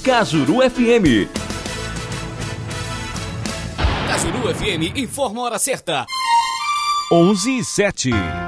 Cajuru FM. Cajuru FM informa a hora certa. 11:07.